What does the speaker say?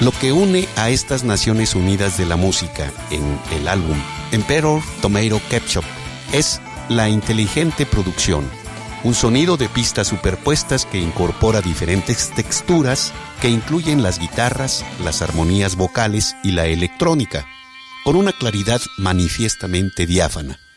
Lo que une a estas Naciones Unidas de la música en el álbum Emperor Tomato Ketchup es la inteligente producción, un sonido de pistas superpuestas que incorpora diferentes texturas que incluyen las guitarras, las armonías vocales y la electrónica, con una claridad manifiestamente diáfana.